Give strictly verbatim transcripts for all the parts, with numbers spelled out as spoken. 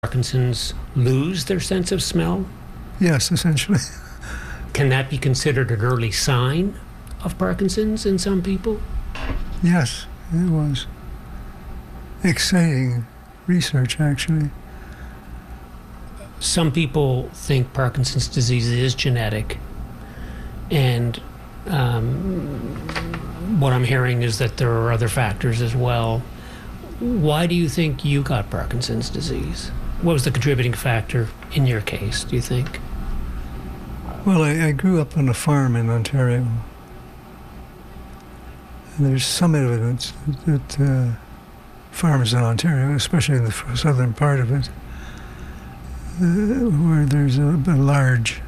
Parkinson's lose their sense of smell? Yes, essentially. Can that be considered an early sign of Parkinson's in some people? Yes, it was exciting research, actually. Some people think Parkinson's disease is genetic, and um, what I'm hearing is that there are other factors as well. Why do you think you got Parkinson's disease? What was the contributing factor in your case, do you think? Well, I, I grew up on a farm in Ontario. And there's some evidence that uh, farms in Ontario, especially in the southern part of it, uh, where there's a, a large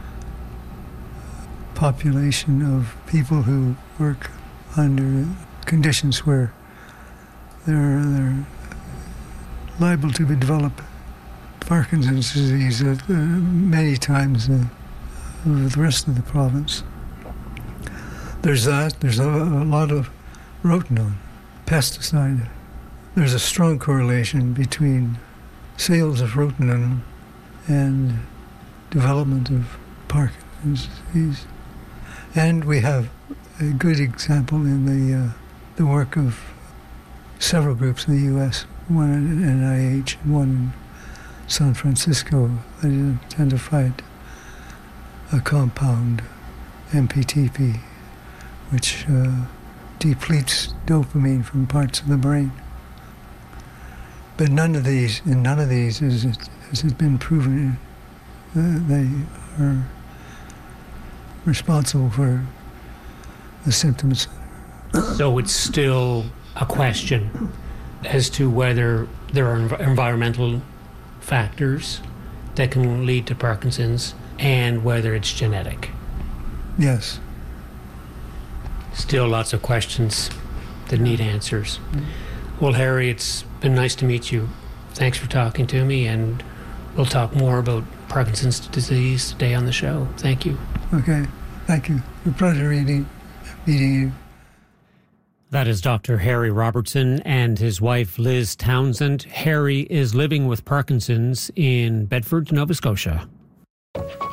population of people who work under conditions where they're, they're liable to develop Parkinson's disease uh, many times uh, over the rest of the province. There's that. There's a, a lot of rotenone, pesticide. There's a strong correlation between sales of rotenone and development of Parkinson's disease. And we have a good example in the uh, the work of several groups in the U S, one at N I H and one in San Francisco, that identified a compound, M P T P, which uh, depletes dopamine from parts of the brain. But none of these, in none of these is it, has it been proven uh, they are responsible for the symptoms. So it's still a question as to whether there are env- environmental factors that can lead to Parkinson's and whether it's genetic. Yes. Still lots of questions that need answers. Mm-hmm. Well, Harry, it's been nice to meet you. Thanks for talking to me, and we'll talk more about Parkinson's disease today on the show. Thank you. Okay. Thank you. It's a pleasure meeting, meeting you. That is Doctor Harry Robertson and his wife Liz Townsend. Harry is living with Parkinson's in Bedford, Nova Scotia.